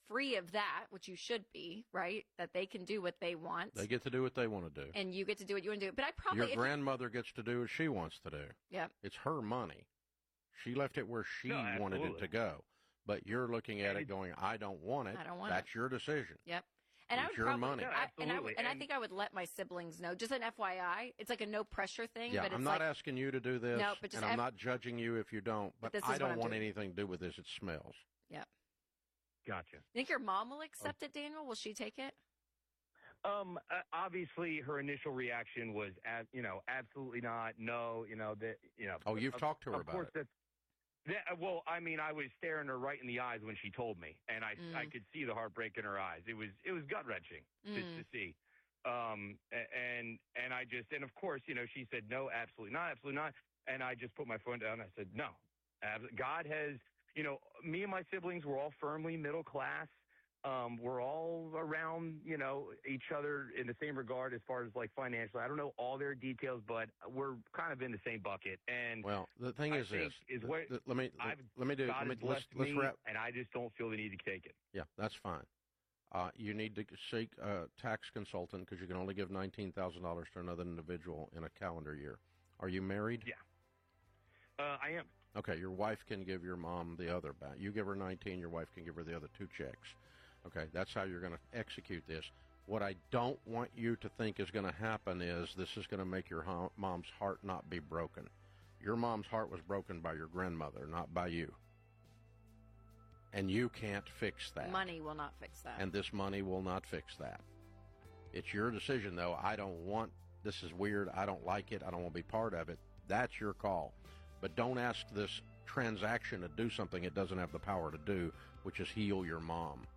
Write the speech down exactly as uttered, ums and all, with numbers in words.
free of that, which you should be, right? That they can do what they want. They get to do what they want to do. And you get to do what you want to do. But I probably... Your grandmother gets to do what she wants to do. Yeah. It's her money. She left it where she No, wanted it to go. But you're looking at it going, I don't want it. I don't want That's it. your decision. Yep. And It's I would your probably, money. No, I, and, I, absolutely. and I And- think I would let my siblings know. Just an F Y I. It's like a no pressure thing. Yeah, but it's I'm not like, asking you to do this, No, but just and I'm F- not judging you if you don't, but, this is I what don't I'm want doing. anything to do with this. It smells. Yep. Gotcha. You think your mom will accept it, Daniel? Will she take it? Um, uh, obviously, her initial reaction was, ab- you know, absolutely not. No, you know that, you know. Oh, you've of, talked to her of about course it. That's, that, well, I mean, I was staring her right in the eyes when she told me, and I, Mm. I could see the heartbreak in her eyes. It was, it was gut wrenching Mm. to, to see. Um, a- and and I just, and of course, you know, she said no, absolutely not, absolutely not. And I just put my phone down. And I said no. Ab- God has, you know, me and my siblings were all firmly middle class. Um, we're all around, you know, each other in the same regard as far as like financially. I don't know all their details, but we're kind of in the same bucket. And Well, the thing I is think this. is The- what the- let me I've, let me do. God Let me, has let's blessed let's me, wrap. and I just don't feel the need to take it. Yeah, that's fine. Uh, you need to seek a tax consultant because you can only give nineteen thousand dollars to another individual in a calendar year. Are you married? Yeah, uh, I am. Okay, your wife can give your mom the other back. You give her nineteen, your wife can give her the other two checks. Okay, that's how you're going to execute this. What I don't want you to think is going to happen is this is going to make your ho- mom's heart not be broken. Your mom's heart was broken by your grandmother, not by you. And you can't fix that. Money will not fix that. And this money will not fix that. It's your decision, though. I don't want, this is weird, I don't like it, I don't want to be part of it. That's your call. But don't ask this transaction to do something it doesn't have the power to do, which is heal your mom.